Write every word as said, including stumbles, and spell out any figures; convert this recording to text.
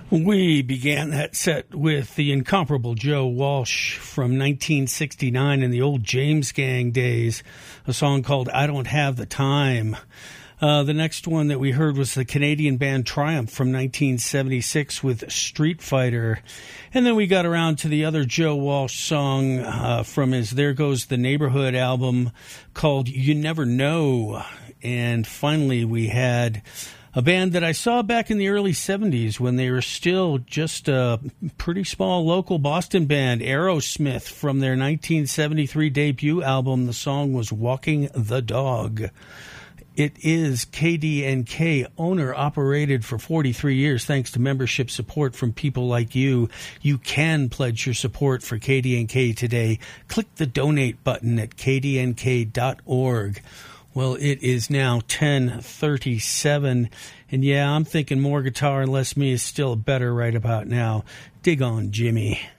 We began that set with the incomparable Joe Walsh from nineteen sixty-nine in the old James Gang days, a song called I Don't Have the Time. Uh, the next one that we heard was the Canadian band Triumph from nineteen seventy-six with Street Fighter. And then we got around to the other Joe Walsh song uh, from his There Goes the Neighborhood album called You Never Know. And finally we had a band that I saw back in the early seventies when they were still just a pretty small local Boston band, Aerosmith, from their nineteen seventy-three debut album. The song was Walking the Dog. It is K D N K, owner-operated for forty-three years, thanks to membership support from people like you. You can pledge your support for K D N K today. Click the donate button at k d n k dot org. Well, it is now ten thirty-seven, and yeah, I'm thinking more guitar and less me is still better right about now. Dig on, Jimmy.